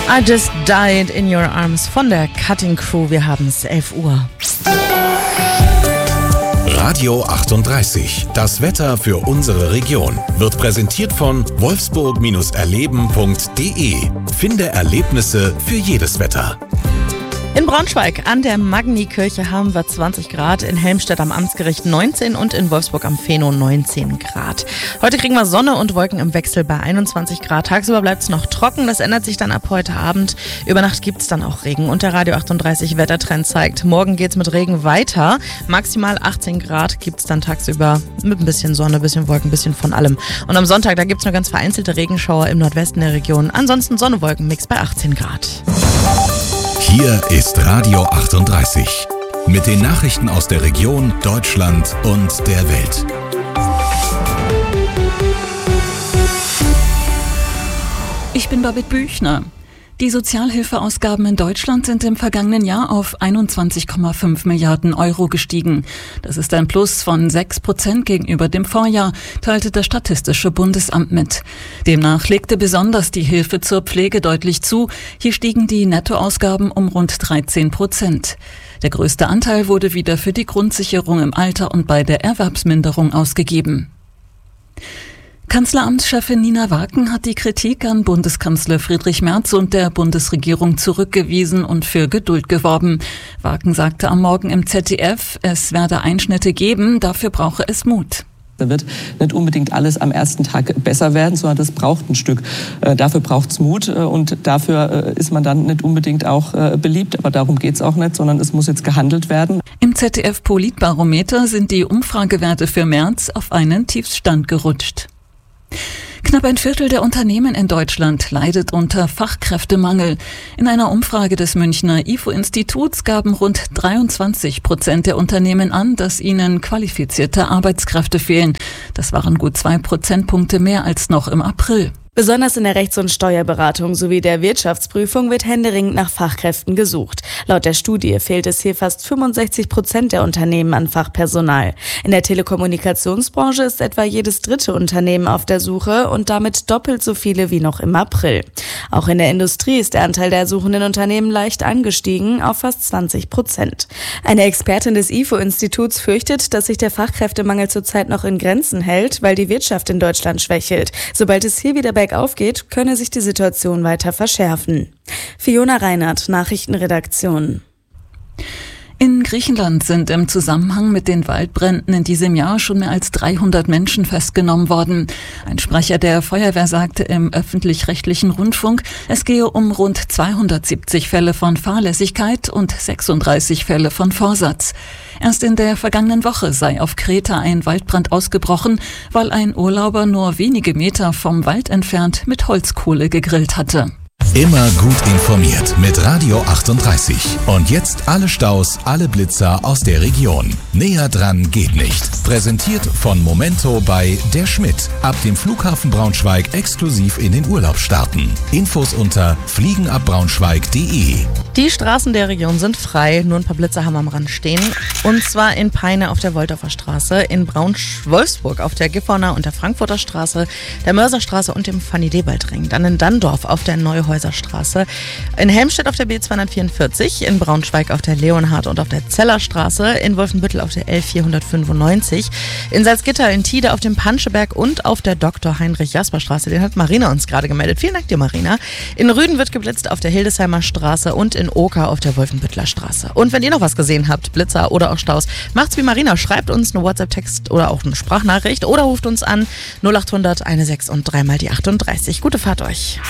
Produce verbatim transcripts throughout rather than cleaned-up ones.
I Just Died in Your Arms von der Cutting Crew. Wir haben es elf Uhr. Radio achtunddreißig. Das Wetter für unsere Region wird präsentiert von wolfsburg erleben punkt de. Finde Erlebnisse für jedes Wetter. In Braunschweig an der Magni-Kirche haben wir zwanzig Grad, in Helmstedt am Amtsgericht neunzehn und in Wolfsburg am Feno neunzehn Grad. Heute kriegen wir Sonne und Wolken im Wechsel bei einundzwanzig Grad. Tagsüber bleibt es noch trocken, das ändert sich dann ab heute Abend. Über Nacht gibt es dann auch Regen und der Radio achtunddreißig Wettertrend zeigt, morgen geht es mit Regen weiter. Maximal achtzehn Grad gibt es dann tagsüber mit ein bisschen Sonne, ein bisschen Wolken, ein bisschen von allem. Und am Sonntag, da gibt es nur ganz vereinzelte Regenschauer im Nordwesten der Region. Ansonsten Sonne-Wolken-Mix bei achtzehn Grad. Hier ist Radio achtunddreißig mit den Nachrichten aus der Region, Deutschland und der Welt. Ich bin Babette Büchner. Die Sozialhilfeausgaben in Deutschland sind im vergangenen Jahr auf einundzwanzig Komma fünf Milliarden Euro gestiegen. Das ist ein Plus von sechs Prozent gegenüber dem Vorjahr, teilte das Statistische Bundesamt mit. Demnach legte besonders die Hilfe zur Pflege deutlich zu. Hier stiegen die Nettoausgaben um rund dreizehn Prozent. Der größte Anteil wurde wieder für die Grundsicherung im Alter und bei der Erwerbsminderung ausgegeben. Kanzleramtschefin Nina Waken hat die Kritik an Bundeskanzler Friedrich Merz und der Bundesregierung zurückgewiesen und für Geduld geworben. Waken sagte am Morgen im Z D F, es werde Einschnitte geben, dafür brauche es Mut. Da wird nicht unbedingt alles am ersten Tag besser werden, sondern das braucht ein Stück. Äh, dafür braucht es Mut äh, und dafür äh, ist man dann nicht unbedingt auch äh, beliebt. Aber darum geht es auch nicht, sondern es muss jetzt gehandelt werden. Im Z D F Politbarometer sind die Umfragewerte für März auf einen Tiefststand gerutscht. Knapp ein Viertel der Unternehmen in Deutschland leidet unter Fachkräftemangel. In einer Umfrage des Münchner I F O-Instituts gaben rund dreiundzwanzig Prozent der Unternehmen an, dass ihnen qualifizierte Arbeitskräfte fehlen. Das waren gut zwei Prozentpunkte mehr als noch im April. Besonders in der Rechts- und Steuerberatung sowie der Wirtschaftsprüfung wird händeringend nach Fachkräften gesucht. Laut der Studie fehlt es hier fast fünfundsechzig Prozent der Unternehmen an Fachpersonal. In der Telekommunikationsbranche ist etwa jedes dritte Unternehmen auf der Suche und damit doppelt so viele wie noch im April. Auch in der Industrie ist der Anteil der suchenden Unternehmen leicht angestiegen auf fast zwanzig Prozent. Eine Expertin des I F O-Instituts fürchtet, dass sich der Fachkräftemangel zurzeit noch in Grenzen hält, weil die Wirtschaft in Deutschland schwächelt. Sobald es hier wieder bei aufgeht, könne sich die Situation weiter verschärfen. Fiona Reinhardt, Nachrichtenredaktion. In Griechenland sind im Zusammenhang mit den Waldbränden in diesem Jahr schon mehr als dreihundert Menschen festgenommen worden. Ein Sprecher der Feuerwehr sagte im öffentlich-rechtlichen Rundfunk, es gehe um rund zweihundertsiebzig Fälle von Fahrlässigkeit und sechsunddreißig Fälle von Vorsatz. Erst in der vergangenen Woche sei auf Kreta ein Waldbrand ausgebrochen, weil ein Urlauber nur wenige Meter vom Wald entfernt mit Holzkohle gegrillt hatte. Immer gut informiert mit Radio achtunddreißig. Und jetzt alle Staus, alle Blitzer aus der Region. Näher dran geht nicht. Präsentiert von Momento bei Der Schmidt. Ab dem Flughafen Braunschweig exklusiv in den Urlaub starten. Infos unter fliegenabbraunschweig punkt de. Die Straßen der Region sind frei, nur ein paar Blitzer haben am Rand stehen. Und zwar in Peine auf der Wolldorfer Straße, in Braunsch-Wolfsburg auf der Gifhorner und der Frankfurter Straße, der Mörserstraße und dem Fanny-Debald-Ring. Dann in Danndorf auf der Neuhäuserstraße, in Helmstedt auf der B zweihundertvierundvierzig, in Braunschweig auf der Leonhard und auf der Zellerstraße, in Wolfenbüttel auf der L vierhundertfünfundneunzig, in Salzgitter, in Tide auf dem Panscheberg und auf der Doktor Heinrich-Jasper-Straße. Den hat Marina uns gerade gemeldet. Vielen Dank dir, Marina. In Rüden wird geblitzt auf der Hildesheimer Straße und in Oker auf der Wolfenbüttler Straße. Und wenn ihr noch was gesehen habt, Blitzer oder auch Staus, macht's wie Marina. Schreibt uns eine WhatsApp-Text oder auch eine Sprachnachricht oder ruft uns an null acht hundert sechzehn und dreimal die achtunddreißig. Gute Fahrt euch.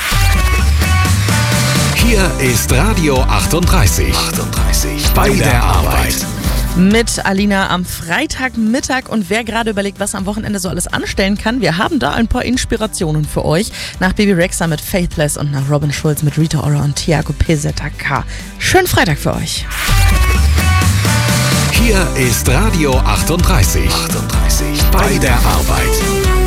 Hier ist Radio achtunddreißig. achtunddreißig bei der Arbeit. Mit Alina am Freitagmittag und wer gerade überlegt, was am Wochenende so alles anstellen kann, wir haben da ein paar Inspirationen für euch. Nach Baby Rexha mit Faithless und nach Robin Schulz mit Rita Ora und Tiago P Z K. Schönen Freitag für euch. Hier ist Radio achtunddreißig. achtunddreißig bei der Arbeit.